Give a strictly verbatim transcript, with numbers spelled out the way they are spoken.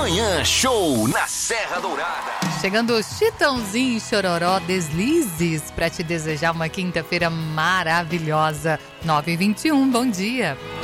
Manhã Show na Serra Dourada. Chegando Chitãozinho e Chororó, Deslizes, para te desejar uma quinta-feira maravilhosa. nove e vinte e um, bom dia.